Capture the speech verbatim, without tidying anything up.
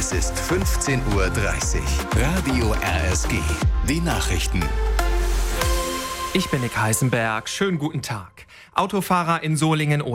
Es ist fünfzehn Uhr dreißig. Radio R S G. Die Nachrichten. Ich bin Nick Heisenberg. Schönen guten Tag. Autofahrer in Solingen